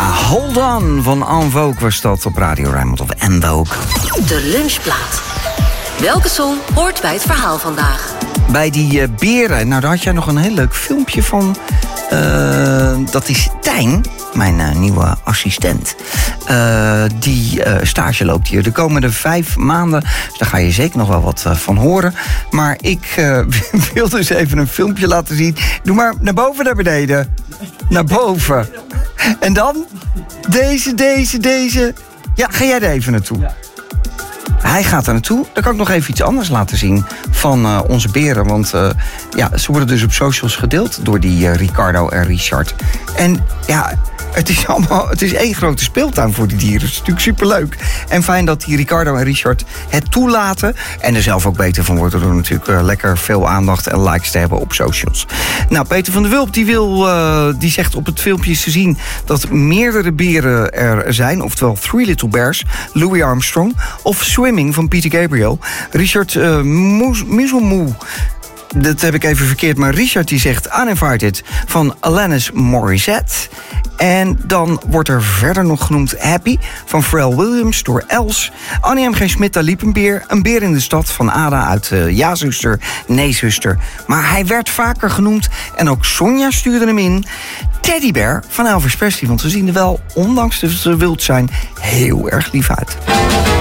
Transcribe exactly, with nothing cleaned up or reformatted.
Ja, Hold On van En Vogue was dat op Radio Rijnmond of En Vogue. De lunchplaat. Welke song hoort bij het verhaal vandaag? Bij die uh, beren, nou daar had jij nog een heel leuk filmpje van. Uh, dat is Tijn, mijn uh, nieuwe assistent. Uh, die uh, stage loopt hier de komende vijf maanden. Dus daar ga je zeker nog wel wat uh, van horen. Maar ik uh, wil dus even een filmpje laten zien. Doe maar naar boven, naar beneden. Naar boven. En dan deze, deze, deze. Ja, ga jij er even naartoe? Ja. Hij gaat er naartoe. Dan kan ik nog even iets anders laten zien van uh, onze beren. Want uh, ja, ze worden dus op socials gedeeld door die uh, Ricardo en Richard. En ja, het is allemaal, het is één grote speeltuin voor die dieren. Het is natuurlijk superleuk. En fijn dat die Ricardo en Richard het toelaten. En er zelf ook beter van worden door natuurlijk uh, lekker veel aandacht en likes te hebben op socials. Nou, Peter van der Wulp die wil, uh, die zegt op het filmpje is te zien dat meerdere beren er zijn. Oftewel Three Little Bears, Louis Armstrong of Swimming van Peter Gabriel. Richard uh, Muzelmoe. Dat heb ik even verkeerd, maar Richard die zegt Uninvited van Alanis Morissette. En dan wordt er verder nog genoemd Happy van Pharrell Williams door Els. Annie M G. Smit, daar liep een beer. Een beer in de stad van Ada uit uh, Ja zuster, Nee zuster. Maar hij werd vaker genoemd en ook Sonja stuurde hem in. Teddybear van Elvis Presley, want we zien er wel, ondanks dat ze wild zijn, heel erg lief uit.